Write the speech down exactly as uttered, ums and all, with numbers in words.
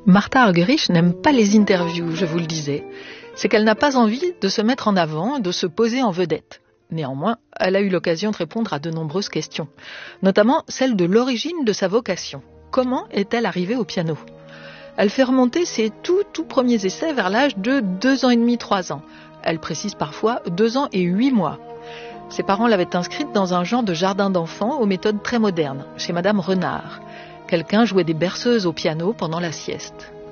Martha Argerich n'aime pas les interviews, je vous le disais. C'est qu'elle n'a pas envie de se mettre en avant, de se poser en vedette. Néanmoins, elle a eu l'occasion de répondre à de nombreuses questions, notamment celle de l'origine de sa vocation. Comment est-elle arrivée au piano ? Elle fait remonter ses tout tout premiers essais vers l'âge de deux ans et demi, trois ans. Elle précise parfois deux ans et huit mois. Ses parents l'avaient inscrite dans un genre de jardin d'enfants aux méthodes très modernes, chez Madame Renard. Quelqu'un jouait des berceuses au piano pendant la sieste.